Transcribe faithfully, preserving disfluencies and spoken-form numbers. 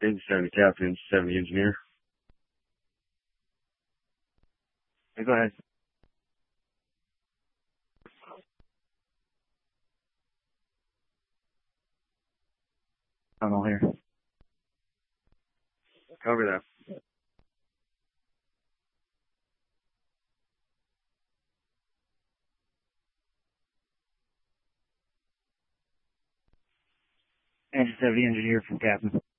Engine seventy captain, seventy engineer. Hey, go ahead. Tunnel here. Cover that. Engine seventy engineer from captain.